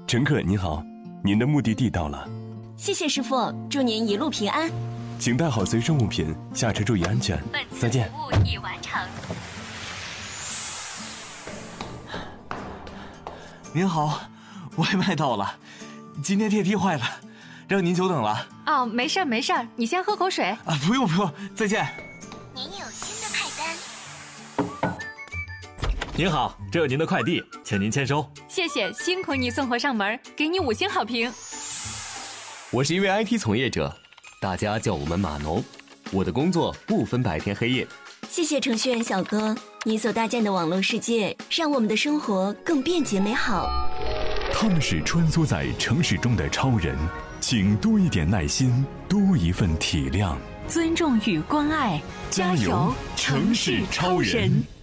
乘客您好，您的目的地到了。 谢谢师傅，祝您一路平安。 请带好随身物品，下车注意安全。再见。 本次服务已完成。 您好，外卖到了，今天电梯坏了，让您久等了。 哦，没事没事，你先喝口水。 啊，不用，再见。 您有新的派单。 您好，这有您的快递，请您签收。 谢谢，辛苦你送货上门，给你5星好评。 我是一位 IT 从业者，大家叫我们码农。我的工作不分白天黑夜。 谢谢程序员小哥，你所搭建的网络世界让我们的生活更便捷美好。 他们是穿梭在城市中的超人，请多一点耐心，多一份体谅， 尊重与关爱， 加油，城市超人。